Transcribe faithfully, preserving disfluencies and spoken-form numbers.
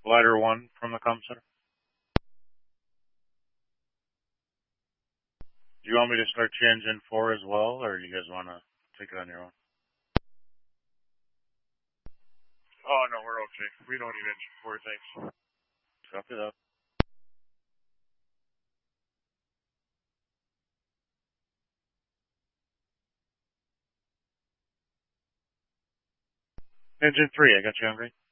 Glider one from the comm center. Do you want me to start engine four as well, or do you guys want to take it on your own? Oh, no, we're okay. We don't need engine four, thanks. Copy that. Engine three, I got you hungry.